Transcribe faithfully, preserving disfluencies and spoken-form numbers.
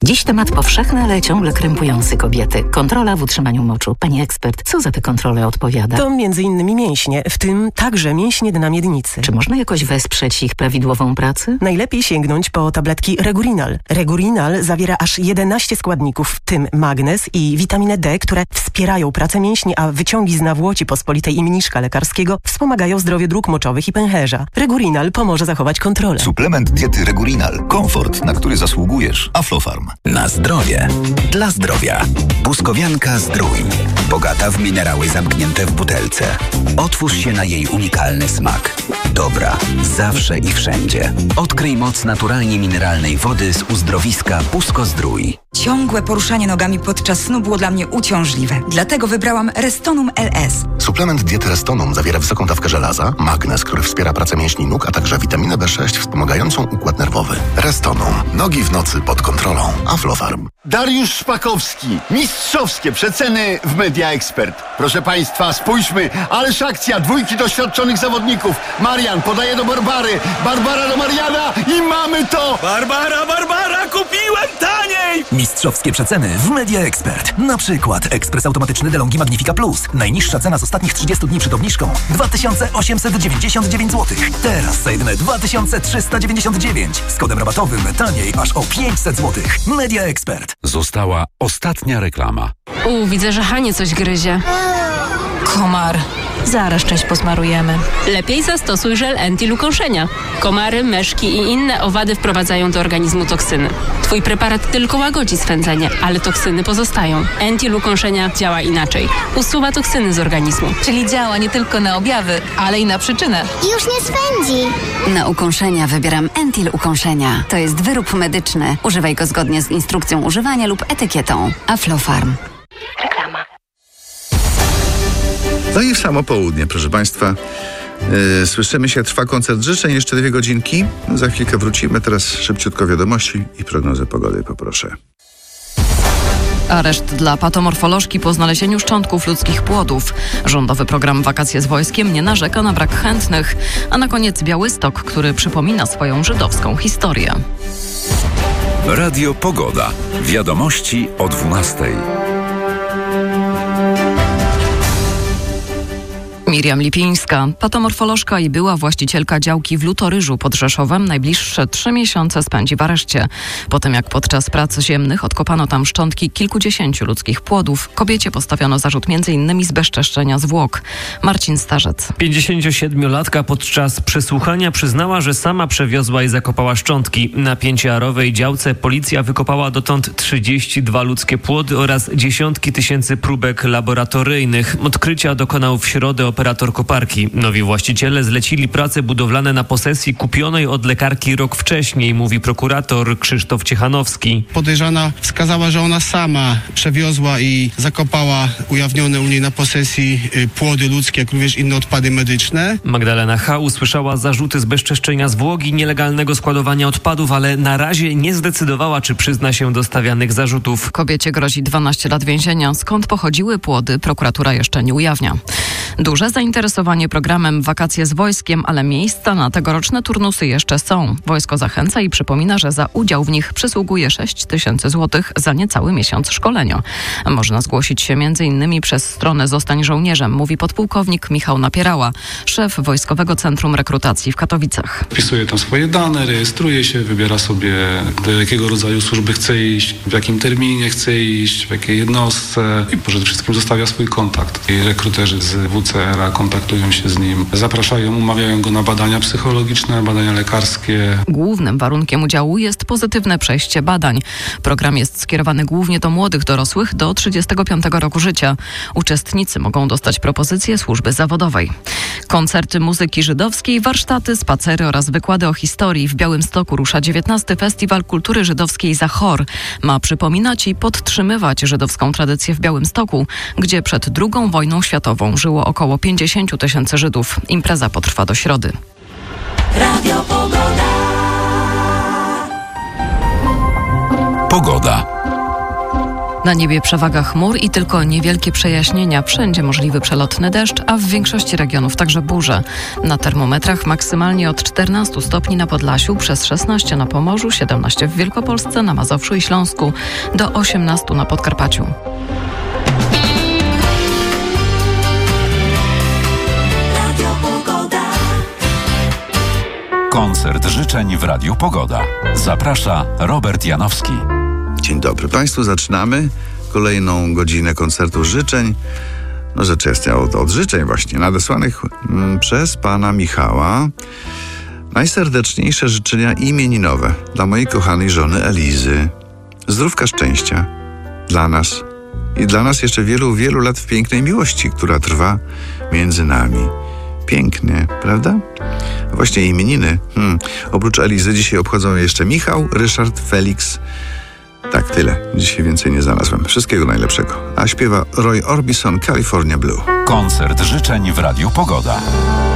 Dziś temat powszechny, ale ciągle krępujący kobiety. Kontrola w utrzymaniu moczu. Pani ekspert, co za te kontrole odpowiada? To między innymi mięśnie, w tym także mięśnie dna miednicy. Czy można jakoś wesprzeć ich prawidłową pracę? Najlepiej sięgnąć po tabletki Regurinal. Regurinal zawiera aż jedenaście składników, w tym magnez i witaminę D, które wspierają pracę mięśni, a wyciągi z nawłoci pospolitej i mniszka lekarskiego wspomagają zdrowie dróg moczowych i pęcherza. Regurinal pomoże zachować kontrolę. Suplement diety Regurinal. Komfort, na który zasługujesz. Aflofarm. Na zdrowie. Dla zdrowia. Błyskowianka Zdrój. Bogata w minerały zamknięte w butelce. Otwórz się na jej unikalny smak. Dobra, zawsze i wszędzie. Odkryj moc naturalnie mineralnej wody z uzdrowiska Busko Zdrój. Ciągłe poruszanie nogami podczas snu było dla mnie uciążliwe. Dlatego wybrałam Restonum L S. Suplement diety Restonum zawiera wysoką dawkę żelaza, magnez, który wspiera pracę mięśni nóg, a także witaminę B sześć wspomagającą układ nerwowy. Restonum. Nogi w nocy pod kontrolą. Aflofarm. Dariusz Szpakowski. Mistrzowskie przeceny w Media Expert. Proszę Państwa, spójrzmy. Ależ akcja. Dwójki doświadczonych zawodników. Marian podaje do Barbary. Barbara do Mariana i mamy to! Barbara, Barbara, kupiłem taniej! Mistrzowskie przeceny w Media Expert. Na przykład ekspres automatyczny DeLonghi Magnifica Plus. Najniższa cena z ostatnich trzydziestu dni przed obniżką dwa tysiące osiemset dziewięćdziesiąt dziewięć złotych. Teraz za jedyne dwa tysiące trzysta dziewięćdziesiąt dziewięć. Z kodem rabatowym taniej aż o pięćset złotych. Media Expert. Została ostatnia reklama. U, widzę, że Hanie coś gryzie. Komar. Zaraz część posmarujemy. Lepiej zastosuj żel Entil ukąszenia. Komary, myszki i inne owady wprowadzają do organizmu toksyny. Twój preparat tylko łagodzi swędzenie, ale toksyny pozostają. Entil ukąszenia działa inaczej. Usuwa toksyny z organizmu. Czyli działa nie tylko na objawy, ale i na przyczynę. Już nie swędzi. Na ukąszenia wybieram Entil ukąszenia. To jest wyrób medyczny. Używaj go zgodnie z instrukcją używania lub etykietą. Aflofarm. Reklama. No i w samo południe, proszę Państwa. Yy, słyszymy się, trwa koncert życzeń, jeszcze dwie godzinki. Za chwilkę wrócimy, teraz szybciutko wiadomości i prognozę pogody poproszę. Areszt dla patomorfolożki po znalezieniu szczątków ludzkich płodów. Rządowy program Wakacje z wojskiem nie narzeka na brak chętnych. A na koniec Białystok, który przypomina swoją żydowską historię. Radio Pogoda. Wiadomości o dwunastej. Miriam Lipińska, patomorfolożka i była właścicielka działki w Lutoryżu pod Rzeszowem, najbliższe trzy miesiące spędzi w areszcie. Po tym jak podczas prac ziemnych odkopano tam szczątki kilkudziesięciu ludzkich płodów, kobiecie postawiono zarzut między innymi zbezczeszczenia zwłok. Marcin Starzec. pięćdziesięciosiedmiolatka podczas przesłuchania przyznała, że sama przewiozła i zakopała szczątki. Na pięciarowej działce policja wykopała dotąd trzydzieści dwa ludzkie płody oraz dziesiątki tysięcy próbek laboratoryjnych. Odkrycia dokonał w środę operator koparki. Nowi właściciele zlecili prace budowlane na posesji kupionej od lekarki rok wcześniej, mówi prokurator Krzysztof Ciechanowski. Podejrzana wskazała, że ona sama przewiozła i zakopała ujawnione u niej na posesji płody ludzkie, jak również inne odpady medyczne. Magdalena H. usłyszała zarzuty zbezczeszczenia zwłok i nielegalnego składowania odpadów, ale na razie nie zdecydowała, czy przyzna się do stawianych zarzutów. Kobiecie grozi dwanaście lat więzienia. Skąd pochodziły płody, prokuratura jeszcze nie ujawnia. Duże zainteresowanie programem Wakacje z wojskiem, ale miejsca na tegoroczne turnusy jeszcze są. Wojsko zachęca i przypomina, że za udział w nich przysługuje sześć tysięcy złotych za niecały miesiąc szkolenia. Można zgłosić się między innymi przez stronę Zostań żołnierzem, mówi podpułkownik Michał Napierała, szef Wojskowego Centrum Rekrutacji w Katowicach. Wpisuje tam swoje dane, rejestruje się, wybiera sobie, do jakiego rodzaju służby chce iść, w jakim terminie chce iść, w jakiej jednostce i przede wszystkim zostawia swój kontakt. I rekruterzy z W C R a kontaktują się z nim, zapraszają, umawiają go na badania psychologiczne, badania lekarskie. Głównym warunkiem udziału jest pozytywne przejście badań. Program jest skierowany głównie do młodych dorosłych do trzydziestego piątego roku życia. Uczestnicy mogą dostać propozycję służby zawodowej. Koncerty muzyki żydowskiej, warsztaty, spacery oraz wykłady o historii. W Białymstoku rusza dziewiętnasty Festiwal Kultury Żydowskiej Zachor. Ma przypominać i podtrzymywać żydowską tradycję w Białymstoku, gdzie przed drugą wojną światową żyło około pięćdziesiąt tysięcy Żydów. Impreza potrwa do środy. Radio Pogoda. Pogoda. Na niebie przewaga chmur i tylko niewielkie przejaśnienia. Wszędzie możliwy przelotny deszcz, a w większości regionów także burze. Na termometrach maksymalnie od czternastu stopni na Podlasiu, przez szesnaście na Pomorzu, siedemnaście w Wielkopolsce, na Mazowszu i Śląsku, do osiemnastu na Podkarpaciu. Koncert życzeń w Radiu Pogoda. Zaprasza Robert Janowski. Dzień dobry Państwu, zaczynamy kolejną godzinę koncertu życzeń. No rzecz jasna, od, od życzeń właśnie, nadesłanych mm, przez pana Michała. Najserdeczniejsze życzenia imieninowe dla mojej kochanej żony Elizy. Zdrówka, szczęścia dla nas i dla nas jeszcze wielu, wielu lat w pięknej miłości, która trwa między nami. Pięknie, prawda? Właśnie imieniny. Hmm. Oprócz Elizy dzisiaj obchodzą jeszcze Michał, Ryszard, Felix. Tak, tyle. Dzisiaj więcej nie znalazłem. Wszystkiego najlepszego. A śpiewa Roy Orbison, California Blue. Koncert życzeń w Radiu Pogoda.